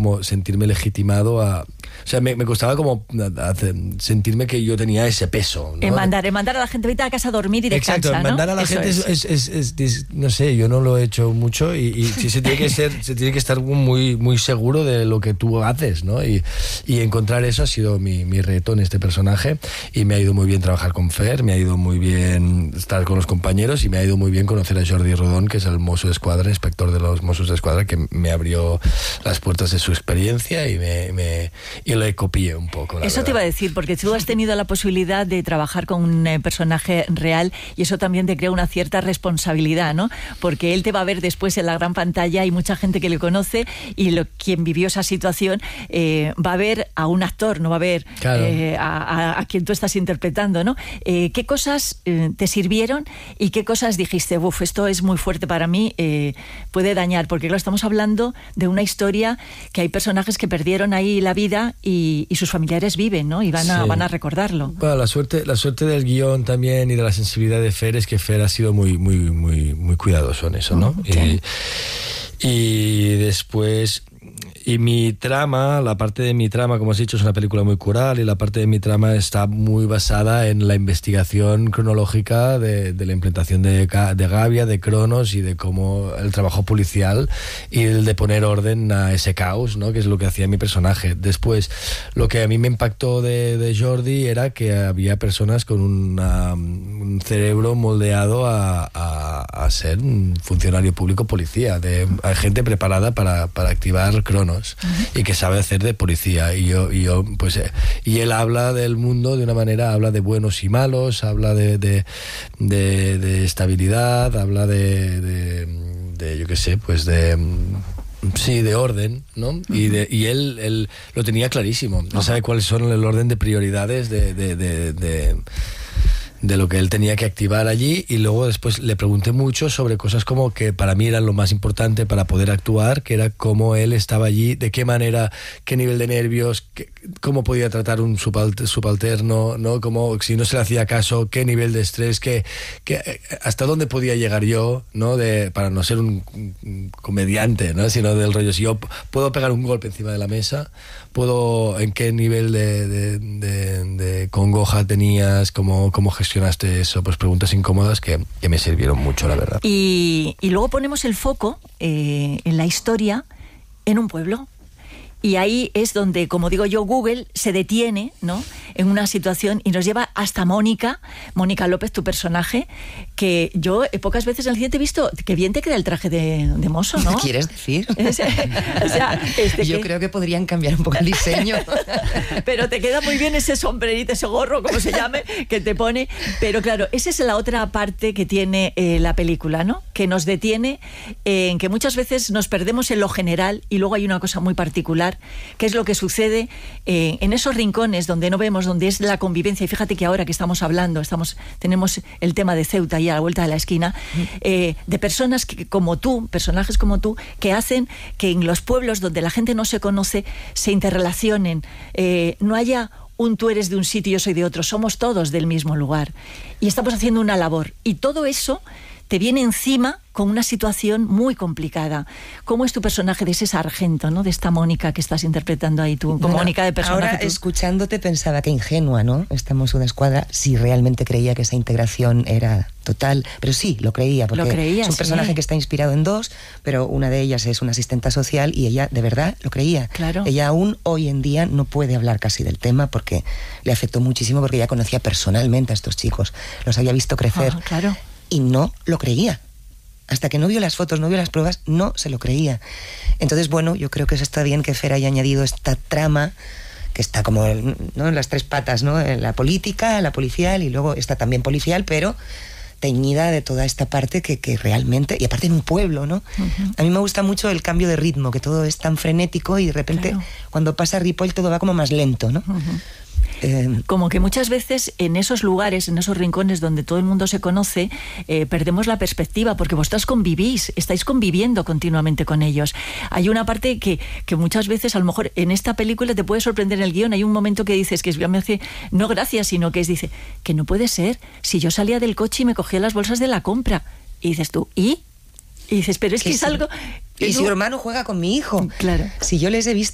como sentirme legitimado a... O sea, me costaba como sentirme que yo tenía ese peso, ¿no? Mandar a la gente, vete a casa a dormir y descansa, exacto, ¿no? mandar a la Eso gente es, no sé, yo no lo he hecho mucho y sí se tiene que estar muy, muy seguro de lo que tú haces, ¿no? Y encontrar eso ha sido mi reto en este personaje, y me ha ido muy bien trabajar con Fer, me ha ido muy bien estar con los compañeros, y me ha ido muy bien conocer a Jordi Rodón, que es el Mosso d'Esquadra, inspector de los Mossos d'Esquadra, que me abrió las puertas de su experiencia y le copié un poco. Eso te iba a decir, porque tú has tenido la posibilidad de trabajar con un personaje real, y eso también te crea una cierta responsabilidad, ¿no? Porque él te va a ver después en la gran pantalla, hay mucha gente que le conoce, y quien vivió esa situación va a ver a un actor, no va a ver claro. a quien tú estás interpretando, ¿no? ¿Qué cosas te sirvieron y qué cosas dijiste, esto es muy fuerte para mí, puede dañar? Porque claro, estamos hablando de una historia que hay personajes que perdieron ahí la vida y sus familiares viven, ¿no? Y van a recordarlo. Bueno, la suerte del guión también y de la sensibilidad de Fer es que Fer ha sido muy, muy, muy, muy cuidadoso en eso, ¿no? Sí. Y después... Y mi trama, la parte de mi trama, como has dicho, es una película muy coral, y la parte de mi trama está muy basada en la investigación cronológica de la implantación de Gavia, de Cronos, y de cómo el trabajo policial y el de poner orden a ese caos, ¿no? Que es lo que hacía mi personaje. Después, lo que a mí me impactó de Jordi era que había personas con un cerebro moldeado a ser un funcionario público policía, hay gente preparada para activar Cronos. Y que sabe hacer de policía, y él habla del mundo de una manera, habla de buenos y malos, habla de estabilidad, habla de yo qué sé, pues de orden, ¿no? Y él lo tenía clarísimo, no sabe cuáles son el orden de prioridades de lo que él tenía que activar allí. Y luego después le pregunté mucho sobre cosas como que para mí eran lo más importante para poder actuar, que era cómo él estaba allí, de qué manera, qué nivel de nervios, cómo podía tratar un subalterno, ¿no? Cómo, si no se le hacía caso, qué nivel de estrés, hasta dónde podía llegar yo, ¿no? Para no ser un comediante, ¿no? Sino del rollo, si yo puedo pegar un golpe encima de la mesa, en qué nivel de congoja tenías, cómo gestionaste eso, pues preguntas incómodas que me sirvieron mucho, la verdad. Y luego ponemos el foco en la historia en un pueblo. Y ahí es donde, como digo yo, Google se detiene, ¿no?, en una situación y nos lleva hasta Mónica López, tu personaje, que yo pocas veces en el cine te he visto, que bien te queda el traje de mozo, ¿no? ¿Qué quieres decir? O sea, yo creo que podrían cambiar un poco el diseño. Pero te queda muy bien ese sombrerito, ese gorro, como se llame, que te pone. Pero claro, esa es la otra parte que tiene la película, ¿no? Que nos detiene en que muchas veces nos perdemos en lo general, y luego hay una cosa muy particular, que es lo que sucede en esos rincones donde no vemos, donde es la convivencia. Y fíjate que ahora que estamos hablando, tenemos el tema de Ceuta ahí a la vuelta de la esquina, de personas personajes como tú, que hacen que en los pueblos donde la gente no se conoce se interrelacionen, no haya tú eres de un sitio y yo soy de otro, somos todos del mismo lugar y estamos haciendo una labor, y todo eso te viene encima con una situación muy complicada. ¿Cómo es tu personaje de ese sargento, ¿no?, de esta Mónica que estás interpretando ahí tú, como Mónica de personaje? Ahora, escuchándote, pensaba que ingenua, ¿no?, esta Mosso d'Esquadra, si realmente creía que esa integración era total, pero sí, lo creía, porque es un personaje que está inspirado en dos, pero una de ellas es una asistenta social, y ella de verdad lo creía. Claro. Ella aún hoy en día no puede hablar casi del tema porque le afectó muchísimo, porque ella conocía personalmente a estos chicos, los había visto crecer. Claro. Y no lo creía. Hasta que no vio las fotos, no vio las pruebas, no se lo creía. Entonces, bueno, yo creo que eso está bien que Fer haya añadido esta trama, que está como, ¿no?, en las tres patas, ¿no?, en la política, la policial, y luego está también policial, pero teñida de toda esta parte que realmente, y aparte en un pueblo, ¿no? Uh-huh. A mí me gusta mucho el cambio de ritmo, que todo es tan frenético y de repente cuando pasa Ripoll todo va como más lento, ¿no? Uh-huh. Como que muchas veces en esos lugares, en esos rincones donde todo el mundo se conoce, perdemos la perspectiva, porque vosotras estáis conviviendo continuamente con ellos. Hay una parte que muchas veces, a lo mejor en esta película te puede sorprender en el guión, hay un momento que dices que me hace, no gracias, sino que dice, que no puede ser, si yo salía del coche y me cogía las bolsas de la compra, y dices tú, ¿y? Y dices, pero es que es algo... Y su hermano juega con mi hijo. Claro. Si yo les he visto